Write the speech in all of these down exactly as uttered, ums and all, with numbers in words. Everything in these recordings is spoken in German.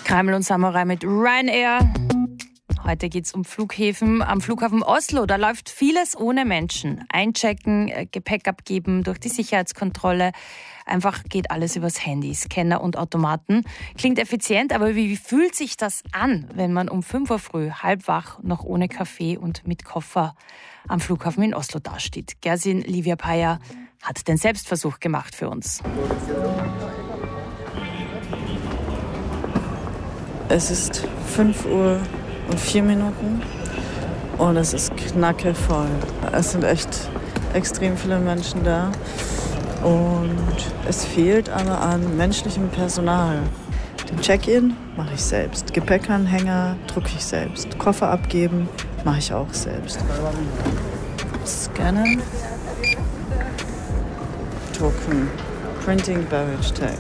Kreml und Samurai mit Ryanair. Heute geht es um Flughäfen. Am Flughafen Oslo, da läuft vieles ohne Menschen. Einchecken, Gepäck abgeben, durch die Sicherheitskontrolle. Einfach geht alles übers Handy, Scanner und Automaten. Klingt effizient, aber wie fühlt sich das an, wenn man um fünf Uhr früh, halb wach, noch ohne Kaffee und mit Koffer am Flughafen in Oslo dasteht? Gersin Liviapaya hat den Selbstversuch gemacht für uns. Es ist fünf Uhr und vier Minuten und es ist knackevoll. Es sind echt extrem viele Menschen da und es fehlt aber an menschlichem Personal. Den Check-in mache ich selbst, Gepäckanhänger drucke ich selbst, Koffer abgeben mache ich auch selbst. Scannen, drucken, Printing Baggage Tag.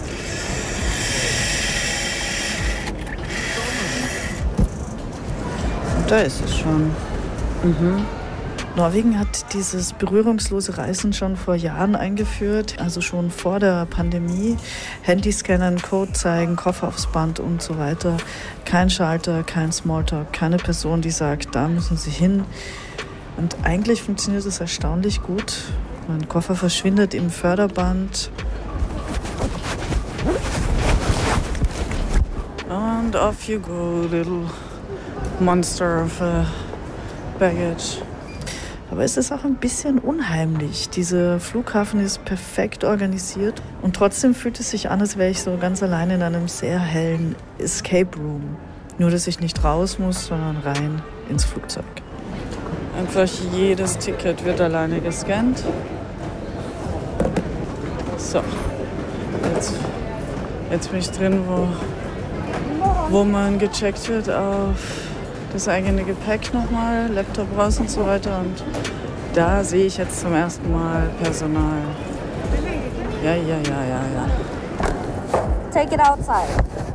Da ist es schon. Mhm. Norwegen hat dieses berührungslose Reisen schon vor Jahren eingeführt, also schon vor der Pandemie. Handy scannen, Code zeigen, Koffer aufs Band und so weiter. Kein Schalter, kein Smalltalk, keine Person, die sagt, da müssen Sie hin. Und eigentlich funktioniert es erstaunlich gut. Mein Koffer verschwindet im Förderband. Und off you go, little monster of a baggage. Aber es ist auch ein bisschen unheimlich. Dieser Flughafen ist perfekt organisiert und trotzdem fühlt es sich an, als wäre ich so ganz allein in einem sehr hellen Escape Room. Nur, dass ich nicht raus muss, sondern rein ins Flugzeug. Einfach jedes Ticket wird alleine gescannt. So, jetzt, jetzt bin ich drin, wo, wo man gecheckt wird auf das eigene Gepäck nochmal, Laptop raus und so weiter. Und da sehe ich jetzt zum ersten Mal Personal. Ja, ja, ja, ja, ja. Take it outside.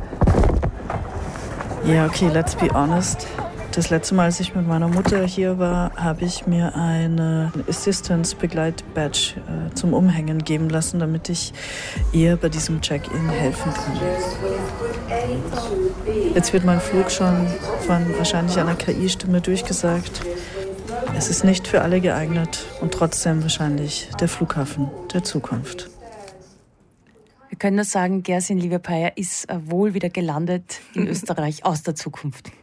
Ja, okay, let's be honest. Das letzte Mal, als ich mit meiner Mutter hier war, habe ich mir eine Assistance-Begleit-Badge äh, zum Umhängen geben lassen, damit ich ihr bei diesem Check-in helfen kann. Jetzt wird mein Flug schon von wahrscheinlich einer K I-Stimme durchgesagt. Es ist nicht für alle geeignet und trotzdem wahrscheinlich der Flughafen der Zukunft. Wir können nur sagen, Gersin Liviapaya ist wohl wieder gelandet in Österreich aus der Zukunft.